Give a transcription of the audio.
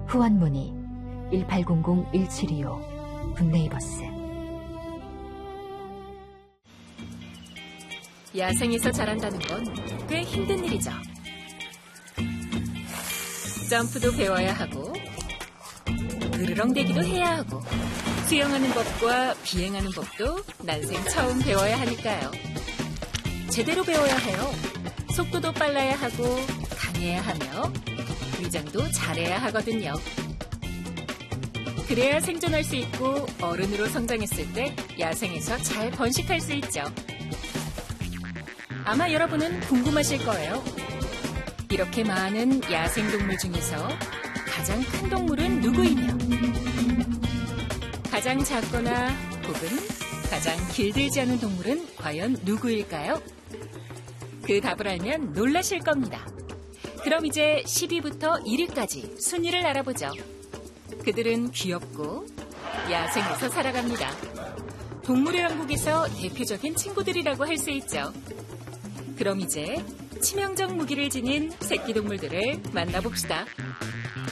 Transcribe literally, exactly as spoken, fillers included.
후원 문의 일팔공공 일칠이오 굿네이버스. 야생에서 자란다는 건 꽤 힘든 일이죠. 점프도 배워야 하고 으르렁대기도 해야 하고 수영하는 법과 비행하는 법도 난생 처음 배워야 하니까요. 제대로 배워야 해요. 속도도 빨라야 하고 강해야 하며 위장도 잘해야 하거든요. 그래야 생존할 수 있고 어른으로 성장했을 때 야생에서 잘 번식할 수 있죠. 아마 여러분은 궁금하실 거예요. 이렇게 많은 야생동물 중에서 가장 큰 동물은 누구이며 가장 작거나 혹은 가장 길들지 않은 동물은 과연 누구일까요? 그 답을 알면 놀라실 겁니다. 그럼 이제 십 위부터 일 위까지 순위를 알아보죠. 그들은 귀엽고 야생에서 살아갑니다. 동물의 왕국에서 대표적인 친구들이라고 할 수 있죠. 그럼 이제 치명적 무기를 지닌 새끼 동물들을 만나봅시다.